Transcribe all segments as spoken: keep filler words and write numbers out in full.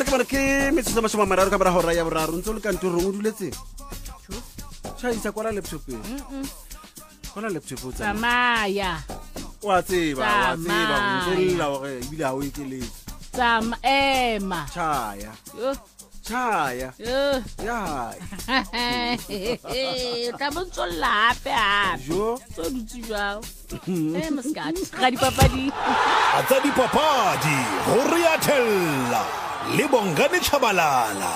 bara ke metso sa mashoma mararo ka bara hora ya boraro ntse le kantorong o duletse tsa isa kwala laptop e kwala laptop o tsa Tsamaya. wa tseba wa tseba o ntse la hore ibile ha o ikele Tsama ema. tshaya Yo. tshaya Yo. ya Ta bontso lape a. jo So dutse jwao. Eh maskati. Ga di papadi. Atsa dipapadi ho rea thella le Bongani Chabalala.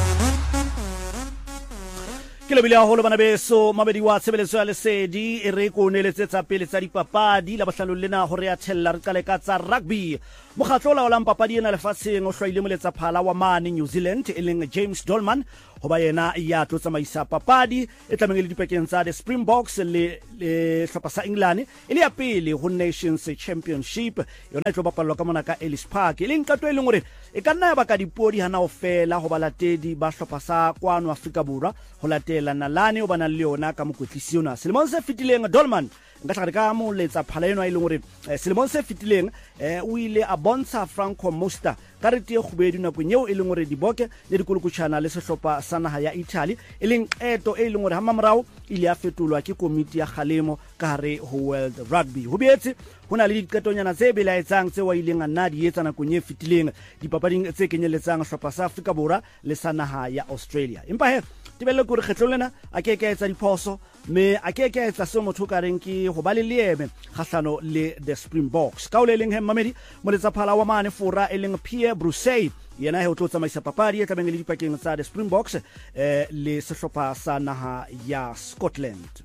Ke lebile haholo bana beso mabedi wa tshebeletso ya lesedi e re ko neletsetsa pele tsa dipapadi la bahlano lena ho re a thella re qale ka tsa rugby mokgatlo la olang papadi ena lefatsheng o hlwaile moletsa phala wa mane New Zealand e leng James Dolman hoba yena ya tlo tsamaisa papadi e tlameng le dipekeng tsa the Springboks le le hlopha sa England e le ya pele ho Nations Championship yona e tlo bapallwa ka mona ka Ellis Park e leng qeto e leng hore e ka nna ya baka dipodi hana ofela ho balatedi ba hlopha sa kwano Afrika Borwa ho latela nalane o bana le yona ka mokwetlisi yona selemong se fitileng Dolman nka tla re ka mo letsa phala eno a ile hore selemong se fitileng o ile a bontsha Franco Musta ka re tie khubedu na kwenyeo e leng hore diboke le dikolokutshana le sehlopha sa naha ya Italy e leng qeto e leng hore ha mamorao ile ya fetolwa ke komiti ya kgalemo ka hare ho World Rugby ho boetse hona le diqetonyana tse belaetsang tse wa ileng a nna di etsa nakong e fitileng dipapading tse kenyeletsang sehlopha sa Afrika Borwa le sa naha ya Australia empa he tibele gore kgetlo lena a ke ke etsa diphoso me a ke ke etsa se motho ka reng ke go ba le leeme kgahlano le the Springboks ka o le leng he mamedi moletsa phala wa mane fora e leng Pierre Brusey yena he o tlo tsamaisa papadi e tlabeng le dipakeng tsa the Springboks eh le sehlopha sa naha ya Scotland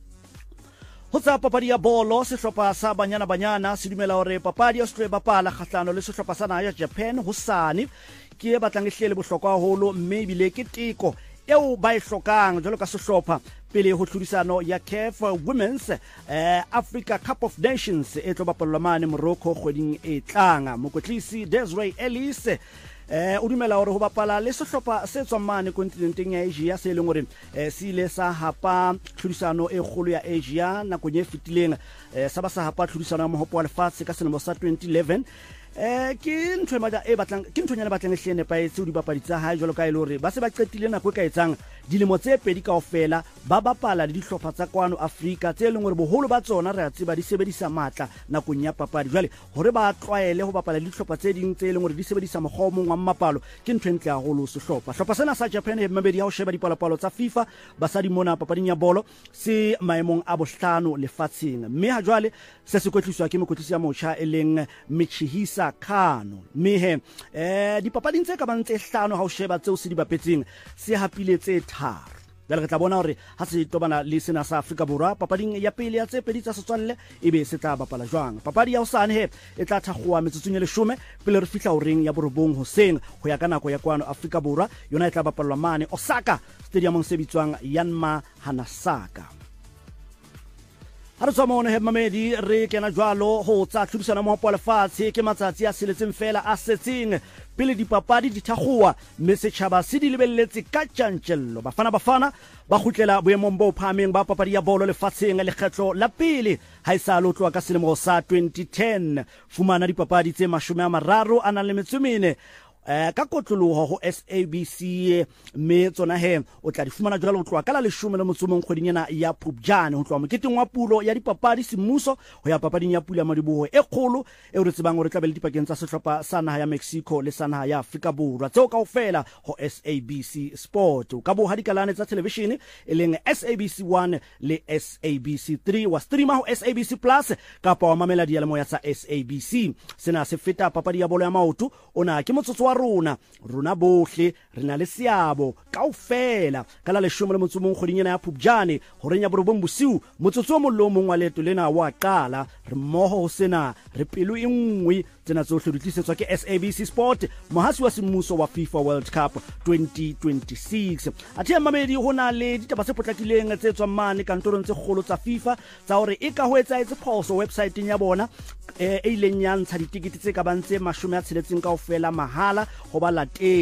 ho tsa papadi ya bolo sehlopha sa banyana banyana se dumela hore papadi ya stre bapala kgahlano le sehlopha sa naha ya Japan hosane ke e batlang e hlele bohlokwa haholo mme bile ke teko eo ba e hlokang jalo ka sehlopha pele ho tlhodisano ya C A F Women's eh, Africa Cup of Nations e tlo bapallwa mane Morocco kgweding e tlang mokwetlisi Desiree Ellis eh o dumela hore ho bapala le sehlopha se tswang mane kontinenteng ya Asia se leng hore eh, se ile sa hapa tlhodisano e kgolo ya Asia nakong e fetileng eh, sa ba sa hapa tlhodisano ya mohopo wa lefatshe ka selemo sa twenty eleven eh ke ntwe mada e batlang ke ntonyana batlang e hlene pa etsi o di bapadi tsa hae jalo ka ile hore ba se ba qetile nako e ka etsang dilemo tse pedi kaofela ba bapala le dihlopha tsa kwano Afrika tse leng hore boholo ba tsona re a tseba di sebedisa matla nakong ya papadi jwale hore ba tlwaele ho bapala le dihlopha tse ding tse leng hore di sebedisa moghomo wa mmapalo ke ntwe ntle haholo sehlopha hlopha sena sa Japan e mabedi ya ho sheba dipalopalo tsa FIFA basadi mona papading ya bolo se maemong a bohlano lefatsheng mme ha jwale se se kwetliswa ke mokwetlisi ya motjha e leng Michihisa Kano mehe eh dipapading tse ka bantse hlano ha o sheba tseo se di bapetseng se hapile tse tharo jale re tla bona hore ha se tobana le sena sa Afrika Borwa papading ya pele ya tse pedi tsa setswalle ebe se tla bapala jwang papadi ya hosane he e tla thakgoa metsotsong ya leshome pele re fihla horeng ya borobong hoseng ho ya ka nako ya kwano Afrika Borwa yona e tla bapalwa mane Osaka stadium se bitswang Yanma Hanasaka ha re tswa mona he mamedi re kena jwalo ho tsa tlhodisano mo hopo lefatshe ke matsatsi a seletseng fela a setseng pele dipapadi di thakgoa mme setjhaba se di lebelletse ka tjantjello bafana bafana ba khutlela boemong bo phameng ba papadi ya bolo lefatsheng le kgetlo la pele ha isa lo tloa ka selemo sa twenty ten fumana dipapadi tse mashome a mararo a nang le metso e mene eh ka kotloloho ho S A B C me tsona he o tla di fumana jwalo ho tloa ka la leshome le motsomong kgweding ena ya Phupjane ho tloa moketeng wa pulo ya dipapadi semmuso ho ya papading ya pulo ya madiboho e kgolo e re tsebang hore tlabele dipakeng tsa sehlopha sa naha ya Mexico le sa naha ya Afrika Borwa tseo kaofela ho S A B C Sport ka bo ha dikalane tsa television e leng S A B C one le S A B C three wa streama ho S A B C Plus kapa wa mamela dialemo ya tsa S A B C sena se feta papadi ya bolo ya maoto ona ke motsotso wa rona rona bohle rena le seabo kaofela ka la leshome le motsomong kgweding ena ya Phupjane ho renya borobong bosiu motsotso mo lomong wa leto lena wa qala re mmoho ho sena re pelo e nngwe tsena tsohle di tlisetswa ke S A B C Sport mohasi wa semmuso wa FIFA World Cup twenty twenty-six athe mamedi hona le ditaba tse potlakileng tse tswang mane kantorong tse kgolo tsa FIFA tsa hore e ka ho etsa etse phoso website-eng ya bona e ileng ya ntsha ditikete tse ka bantse mashome a tsheletseng kaofela mahala ho balatedi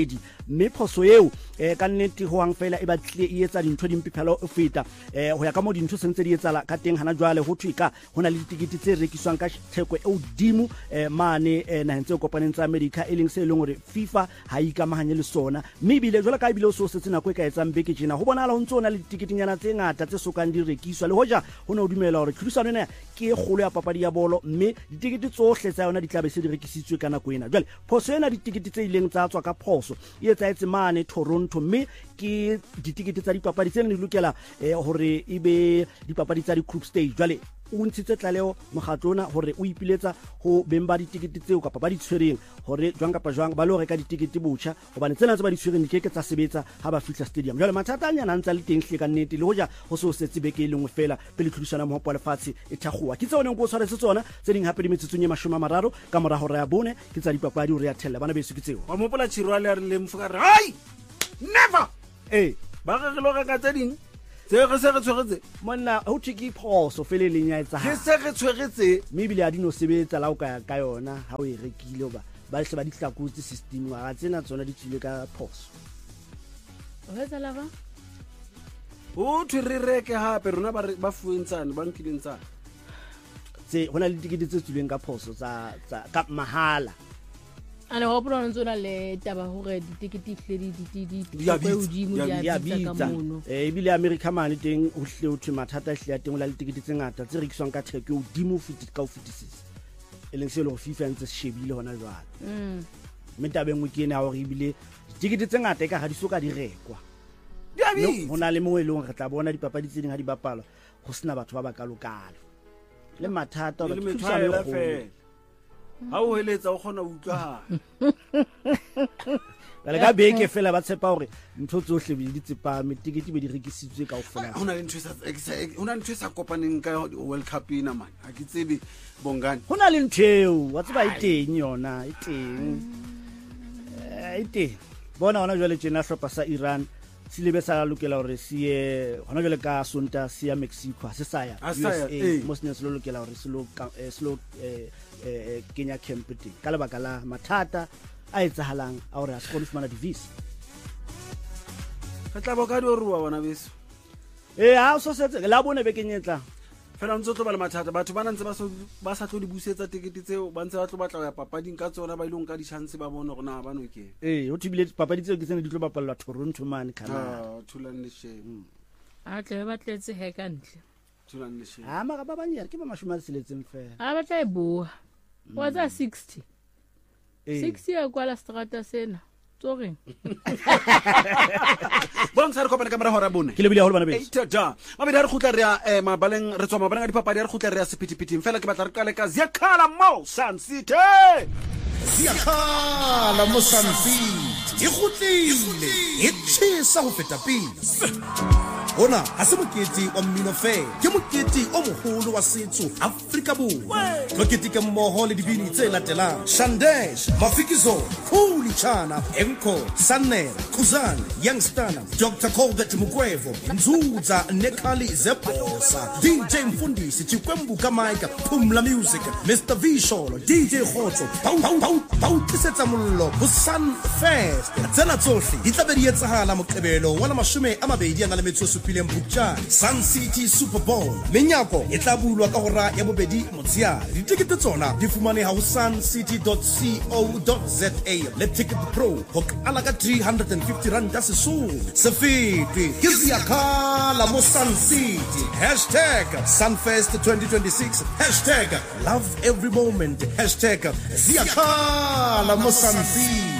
mme phoso eo eh ka nnete ho ang fela e batlile e etsa dintho di mpipelo o feta eh ho ya ka mo dintho sentse di etsala ka teng hana jwale ho thwika hona le ditikiti tse rekiswang ka theko e hodimo eh mane eh na ntse o kopaneng tsa America e leng se leng hore FIFA ha ikamahanye le sona mme bile jwale ka bile o so setse nako e ka etsang beke jena ho bonala ho ntsona le ditikitinyana tse ngata tse sokang di rekiswa le hoja hona o dumela hore tlhodisano ena ke e kgolo ya papadi ya bolo mme ditikiti tsohle tsa yona di tla be se di rekisitswe ka nako ena jwale phoso ena ditikiti tse ileng tsa tswa ka phoso e etsa etse mane Toronto mme ke ditikiti tsa dipapadi tse ne di lokela eh, hore ibe dipapadi tsa di group stage jwale o ntshitse tlaleo mogatlona hore o ipiletsa ho bemba ditikiti tseo kapa ba di tshwereng hore jwang kapa jwang ba lo reka ditikiti botjha hobane tsena tse ba di tshwereng di keke tsa sebetsa ha ba fihla stadium jwale mathata a nyana ntse le teng hle ka nnete le hoja ho so setse beke e lengwe fela pele tlhodisana mo hopola fatshe e thakgowa ke tsone go tshwaretse tsona tse ding hape di metsetsong e mashome a mararo ka mora hora ya bone ke tsa dipapadi o re ya thella bana beso ke tseo wa mopola tshirwa le a re le mfoka re hai never eh ba ga re lo ga ka tse ding se re se re tshweretse monna ho tshiki phoso fele le nya etsa ke se re tshweretse maybe le a dino sebetsa la o ka ka yona ha o e rekile ba ba hle ba di tlakotse system wa tsena tsona di tsile ka phoso o hetsa lava o thwe reke hape rona ba ba fuentsana ba nkileng tsana tse hona le tikiti tse tsuleng ka phoso tsa tsa ka mahala ane ho bona ntsona le taba hore ditikiti hle di di di Di a bitsa, hodimo di a di ya a bitsa bitsa ka mono eh ebile America mane teng o hle o thwe mathata hle ya teng o la le tikiti tse ngata tse rekiswang ka theko o dimo fiti ka o fitisisa e leng se le go FIFA ntse shebile hona jwale mm mme tabeng o kene ha hore ebile ditikiti tse ngata e ka ga di soka di rekwa di a bitsa hona le mo e leng re tla bona dipapadi tse ding ha di bapala go sena batho ba ba kalokalo le mathata le ba metshwaela fela ha o heletsa o khona utlwa le ka beke fela ba tshepa hore ntho tsohle di tsepa metikiti be di rekisitswe ka ofela hona le ntwe sa hona ntwe sa kopaneng ka World Cup ina man ha ke tsebe bongane hona le ntheo wa tseba e teng yona e teng eh e teng bona hona jwale tjena hlopa sa Iran silebe sa lokela hore sie hona jwale ka sonta sia Mexico se saya A sa ya, eh. mosne se lo lokela hore se lo ka- eh, se lo eh, eh, Kenya camp teng ka lebaka la mathata a etsahalang a hore a se kgone ho fumana di-visa ka tla ba ka di o ruwa bona beso eh ha o so setse la bone be kenyetla fela ntse o tlo ba le mathata batho ba nantse ba so ba sa tlo di busetsa tikiti tseo ba ntse ba tlo batla go ya papading ka tsona ba ilong ka di chance ba bona gore na ba no ke eh ho tibile papadi tseo ke tsene di tlo bapallwa Toronto man kana ah thulan le shame a tle ba tletse he ka ntle thulan le shame ha mara ba banyere ke ba mashome a seletseng fela a ba tla e bua wa tsa sixty eh sixty ya kwa la strata sena tsore bon sa re kopana ka mara hora bone ke lebile a holo bana beso eight da mabedi ha re khutla re ya eh, mabaleng re tswa mabaleng a dipapadi ha re khutla re ya sepithiphithing fela ke batla re kale ka Ziyakhala mo Sun City Ziyakhala mo Sun City e kgutlile e tshisa go feta pele Ona ha se mokete wa mmino fela ke mokete o moholo wa setso Afrika Borwa lo keteka mmoho le dibini tse latelang Shandesh Mafikizo Khuli Chana Enko Sanel Kuzan Youngstana Doctor Colbert Mugwevo Nzuza Nekali Zebosa D J Mfundisi Chikwembu Kamaika Pumla Music Mister Visholo D J Khotso Pau pau pau pau tsetsa mollo ho Sun Fest tsena tsohle di tla be di etsahala moqebelo wa mashome a mabedi a na le metso supileng Butchani Sun City Super Bowl menyako e tla bulwa ka hora ya bobedi motshiare ditikete tsona di fumaneha ho suncity dot co dot za le Ticket Pro ho ala ka three hundred fifty rand tsa sesole se fete ke Ziyakhala mo Sun City hashtag Sunfest twenty twenty-six hashtag love every moment hashtag Ziyakhala mo Sun City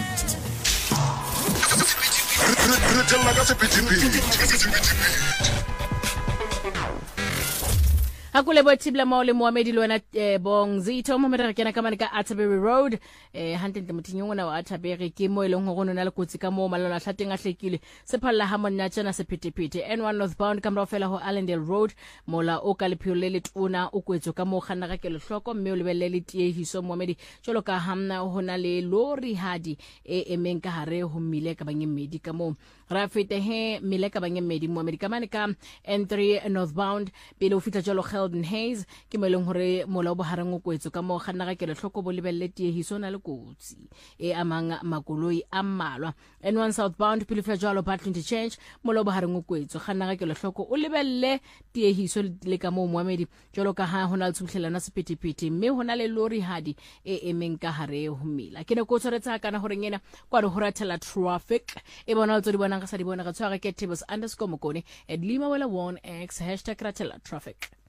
Hakule botibla mo le Mohammed lona eh, bong zito mo mera kena kamane ka Atterbury Road eh hantle mutinyong na wa Atterbury ke mo eleng go nona le kotsi ka mo malona tlhateng a hlekile se phalla ha monna tsena se phethephethe N one northbound ka mra fela ho Allendale Road mola o ka le phiole le tona o kwetso ka mo khanna ka kelo hloko mme o lebelle le tiehiso Mohammed jolo ka hamna hona le lori hadi e emeng ka hare ho mmile ka banyemmedi ka mo ra fete he mmile ka banyemmedi Mohammed ka mane ka N three northbound pele o fitla jolo Sheldon Hayes ke mo leng hore mola o bohareng o kwetso ka mo kganna ga ke le hloko bo lebelle tiehiso na le kotsi e amang makoloi a mmalwa N one southbound Pilifla jalo Bartlett Interchange mola o bohareng o kwetso kganna ga ke le hloko o lebelle tiehiso le ka mo moamedi jalo ka ha hona le tshutlhelana sepetipeti mme hona le lori hadi e emeng ka hare ho mela ke ne ko tsoretsa kana hore ngena kwa re horatela traffic e bona tso di bona ka sa di bona ga tshwara ke tables underscore mokone at lima wela one x hashtag ratela traffic